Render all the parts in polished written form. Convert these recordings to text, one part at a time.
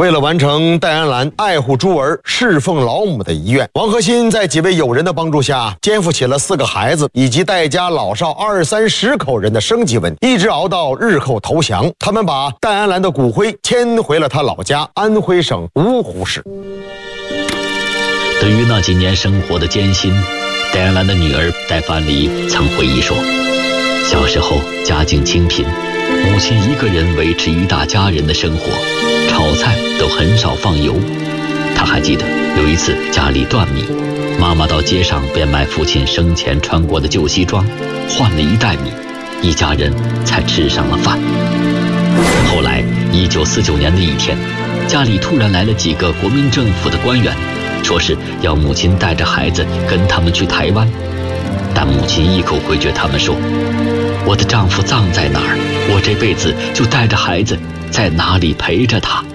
为了完成戴安澜爱护猪儿、侍奉老母的遗愿，王鹤新在几位友人的帮助下，肩负起了4个孩子以及戴家老少20-30口人的生计问题，一直熬到日寇投降。他们把戴安澜的骨灰迁回了他老家安徽省芜湖市。 对于那几年生活的艰辛，戴安澜的女儿戴凡黎曾回忆说，小时候家境清贫，母亲一个人维持一大家人的生活，炒菜都很少放油。她还记得有一次家里断米，妈妈到街上便买父亲生前穿过的旧西装，换了1袋米，一家人才吃上了饭。后来1949年的一天，家里突然来了几个国民政府的官员，说是要母亲带着孩子跟他们去台湾，但母亲一口回绝他们说，我的丈夫葬在哪儿，我这辈子就带着孩子在哪里陪着他。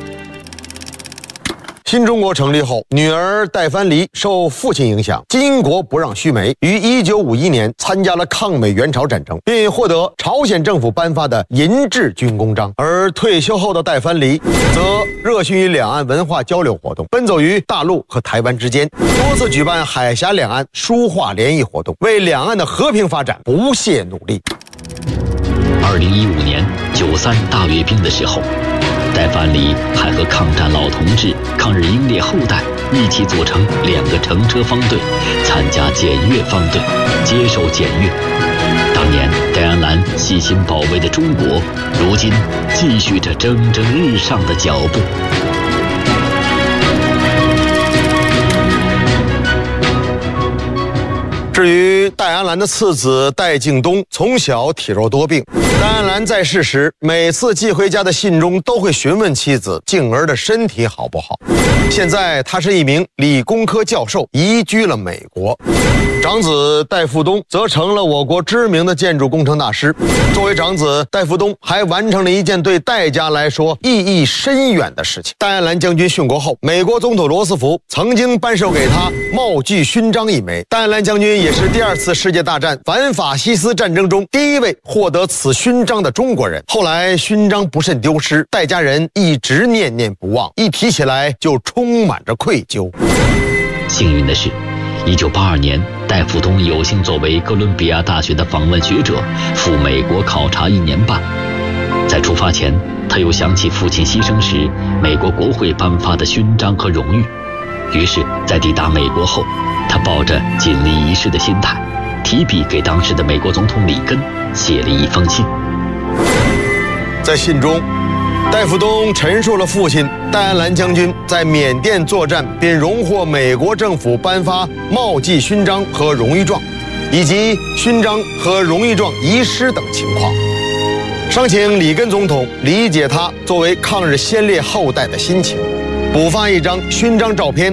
新中国成立后，女儿戴凡黎受父亲影响，巾帼不让须眉，于1951年参加了抗美援朝战争，并获得朝鲜政府颁发的银质军功章。而退休后的戴凡黎则热心于两岸文化交流活动，奔走于大陆和台湾之间，多次举办海峡两岸书画联谊活动，为两岸的和平发展不懈努力。 2015年93大阅兵的时候，戴凡黎还和抗战老同志、抗日英烈后代一起组成2个乘车方队，参加检阅方队，接受检阅。当年戴安澜细心保卫的中国，如今继续着蒸蒸日上的脚步。 至于戴安澜的次子戴敬东，从小体弱多病。戴安澜在世时，每次寄回家的信中都会询问妻子敬儿的身体好不好。现在他是一名理工科教授，移居了美国。长子戴富东则成了我国知名的建筑工程大师。作为长子，戴富东还完成了一件对戴家来说意义深远的事情。戴安澜将军殉国后，美国总统罗斯福曾经颁授给他茂具勋章1枚。戴安澜将军也是第2次世界大战反法西斯战争中第1位获得此勋章的中国人。后来勋章不慎丢失，戴家人一直念念不忘，一提起来就充满着愧疚。 幸运的是，1982年，戴富东有幸作为哥伦比亚大学的访问学者赴美国考察1年半。在出发前，他又想起父亲牺牲时美国国会颁发的勋章和荣誉，于是在抵达美国后，他抱着尽力一试的心态，提笔给当时的美国总统里根写了一封信。 在信中，戴富东陈述了父亲戴安澜将军在缅甸作战并荣获美国政府颁发茂绩勋章和荣誉状，以及勋章和荣誉状遗失等情况，商请里根总统理解他作为抗日先烈后代的心情，补发一张勋章照片